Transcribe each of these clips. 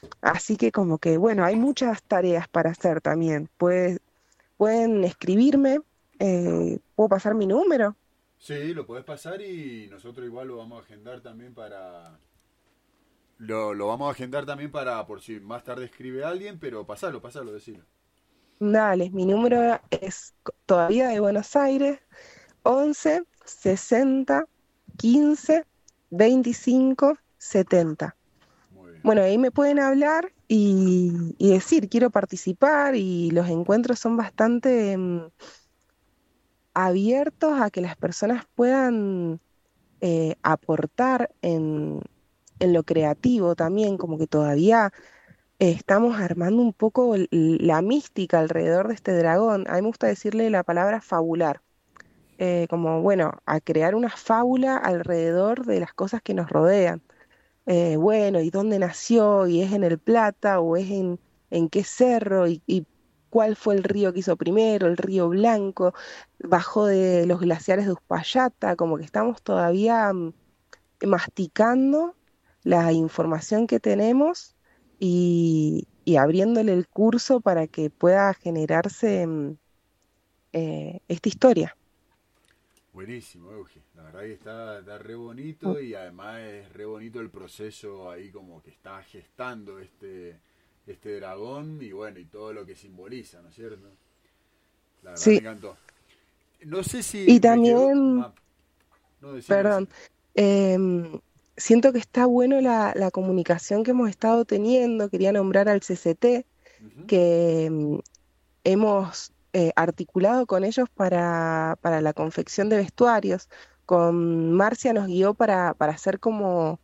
Así que como que, bueno, hay muchas tareas para hacer también. Pueden escribirme, puedo pasar mi número. Sí, lo podés pasar y nosotros igual lo vamos a agendar también para... Lo vamos a agendar también para por si más tarde escribe alguien, pero pasalo, decilo. Dale, mi número es todavía de Buenos Aires, 11 60 15 25 70. Muy bien. Bueno, ahí me pueden hablar y decir, quiero participar y los encuentros son bastante abiertos a que las personas puedan aportar en lo creativo también, como que todavía estamos armando un poco la mística alrededor de este dragón. A mí me gusta decirle la palabra fabular, como, bueno, a crear una fábula alrededor de las cosas que nos rodean. Bueno, ¿y dónde nació? ¿Y es en el Plata? ¿O es en qué cerro? ¿Y cuál fue el río que hizo primero? ¿El río Blanco? ¿Bajó de los glaciares de Uspallata? Como que estamos todavía masticando la información que tenemos y abriéndole el curso para que pueda generarse esta historia. Buenísimo, Euge. La verdad que está re Mm. bonito y además es re bonito el proceso ahí como que está gestando este dragón y bueno, y todo lo que simboliza, ¿no es cierto? La verdad me Sí, encantó. No sé si y me quedó... también, Ah, no, decime, perdón, decime. siento que está bueno la comunicación que hemos estado teniendo. Quería nombrar al CCT, Ujú. que hemos articulado con ellos para la confección de vestuarios. Con Marcia nos guió para hacer como,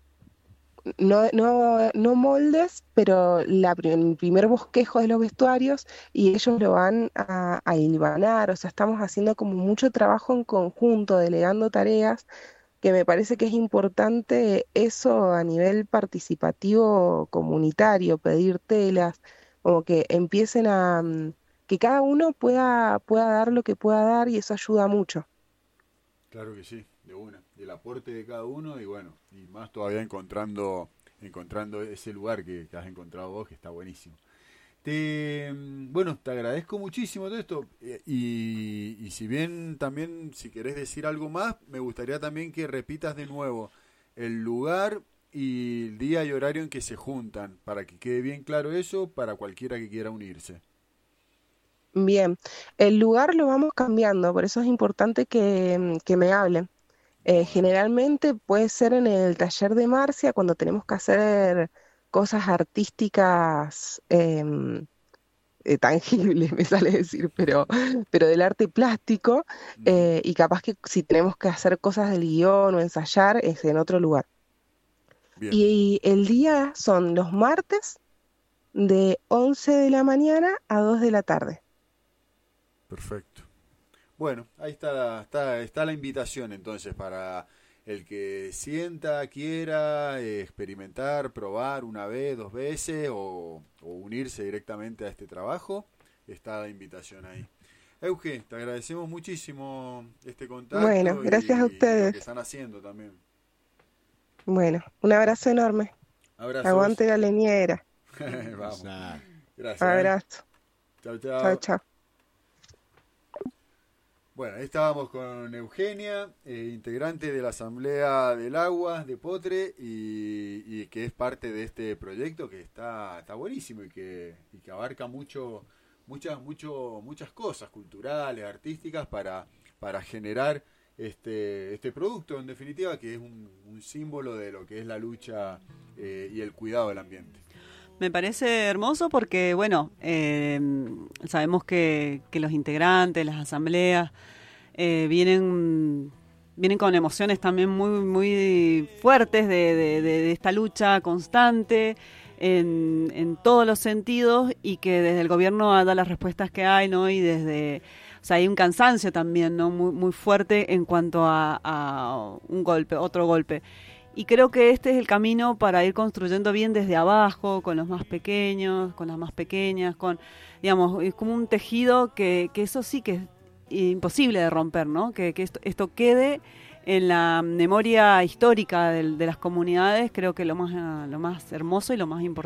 no moldes, pero el primer bosquejo de los vestuarios y ellos lo van a hilvanar. O sea, estamos haciendo como mucho trabajo en conjunto, delegando tareas, que me parece que es importante eso a nivel participativo comunitario, pedir telas, como que empiecen que cada uno pueda dar lo que pueda dar y eso ayuda mucho. Claro que sí, de una. El aporte de cada uno y bueno, y más todavía encontrando ese lugar que has encontrado vos, que está buenísimo. Bueno, te agradezco muchísimo todo esto. Y si bien también, si querés decir algo más, me gustaría también que repitas de nuevo el lugar y el día y horario en que se juntan, para que quede bien claro eso para cualquiera que quiera unirse. Bien, el lugar lo vamos cambiando, por eso es importante que me hablen. Bueno, Generalmente puede ser en el taller de Marcia cuando tenemos que hacer cosas artísticas tangibles, me sale decir, pero del arte plástico, ujú, y capaz que si tenemos que hacer cosas del guión o ensayar es en otro lugar. bien, Y el día son los martes de 11 de la mañana a 2 de la tarde. perfecto. Bueno, ahí está la invitación entonces para el que sienta, quiera experimentar, probar una vez, dos veces o unirse directamente a este trabajo. Está la invitación ahí. Euge, te agradecemos muchísimo este Bueno, contacto gracias a y lo que ustedes. están haciendo también. Bueno, un abrazo enorme. Abrazos. Aguante la leñera. Vamos. Gracias, ¿eh? Abrazo. Chao, Chao, chao. chao. Bueno, ahí estábamos con Eugenia, integrante de la Asamblea del Agua de Potre y que es parte de este proyecto que está buenísimo y que abarca muchas cosas culturales, artísticas para generar este producto, en definitiva, que es un símbolo de lo que es la lucha y el cuidado del ambiente. Me parece hermoso porque, bueno, sabemos que los integrantes, las asambleas, vienen con emociones también muy fuertes de esta lucha constante en todos los sentidos y que desde el gobierno da las respuestas que hay, ¿no? Y desde, o sea, hay un cansancio también, ¿no? Muy fuerte en cuanto a un golpe, otro golpe. Y creo que este es el camino para ir construyendo bien desde abajo, con los más pequeños, con las más pequeñas, digamos, es como un tejido que eso sí que es imposible de romper, ¿no? Que esto quede en la memoria histórica de las comunidades, creo que lo más hermoso y lo más importante.